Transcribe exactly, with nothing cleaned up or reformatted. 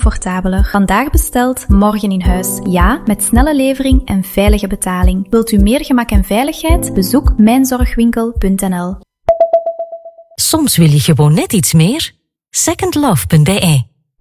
comfortabeler. Vandaag besteld, morgen in huis. Ja, met snelle levering en veilige betaling. Wilt u meer gemak en veiligheid? Bezoek mijnzorgwinkel punt n l. Soms wil je gewoon net iets meer. second love punt b e